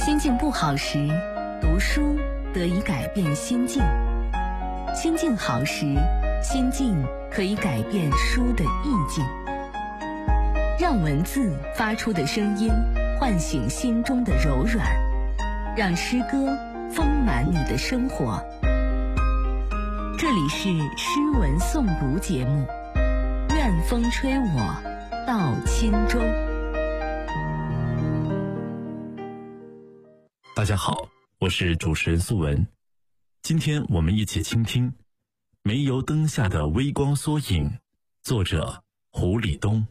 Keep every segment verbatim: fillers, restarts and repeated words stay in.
心境不好时，读书得以改变心境；心境好时，心境可以改变书的意境。让文字发出的声音唤醒心中的柔软，让诗歌丰满你的生活。这里是诗文诵读节目，愿风吹我到轻舟。 大家好，我是主持人素文。今天我们一起倾听《煤油灯下的微光缩影》，作者胡里东。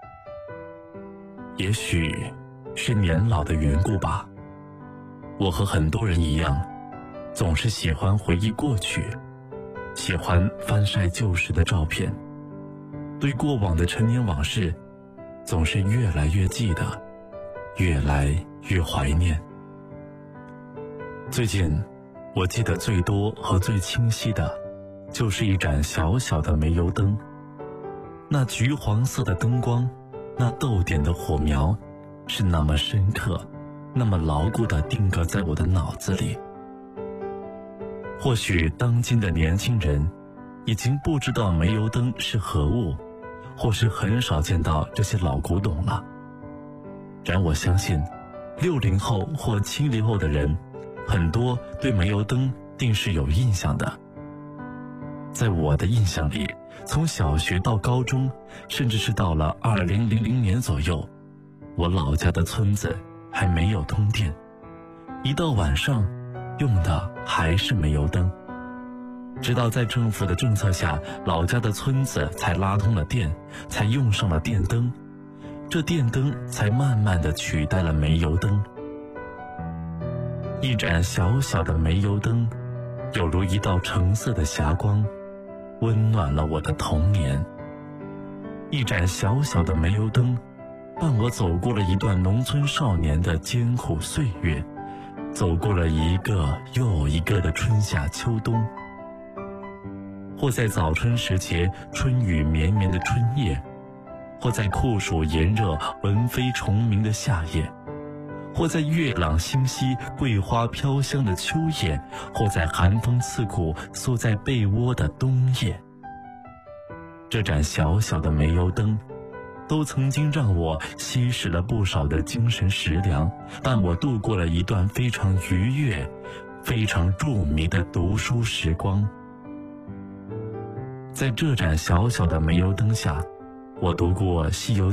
也许是年老的缘故吧，我和很多人一样，总是喜欢回忆过去，喜欢翻晒旧时的照片，对过往的陈年往事总是越来越记得，越来越怀念。最近我记得最多和最清晰的就是一盏小小的煤油灯，那橘黄色的灯光，那豆点的火苗，是那么深刻，那么牢固地定格在我的脑子里。或许当今的年轻人已经不知道煤油灯是何物，或是很少见到这些老古董了。然我相信六零后或七零后的人很多对煤油灯定是有印象的。在我的印象里，从小学到高中，甚至是到了二零零零年左右，我老家的村子还没有通电，一到晚上用的还是煤油灯。直到在政府的政策下，老家的村子才拉通了电，才用上了电灯，这电灯才慢慢地取代了煤油灯。一盏小小的煤油灯，有如一道橙色的霞光，温暖了我的童年。一盏小小的煤油灯，伴我走过了一段农村少年的艰苦岁月，走过了一个又一个的春夏秋冬。或在早春时节春雨绵绵的春夜，或在酷暑炎热蚊飞虫鸣的夏夜，或在月朗星稀桂花飘香的秋夜，或在寒风刺骨缩在被窝的冬夜。这盏小小的煤油灯都曾经让我吸食了不少的精神食粮，伴我度过了一段非常愉悦非常入迷的读书时光。在这盏小小的煤油灯下，我读过《西游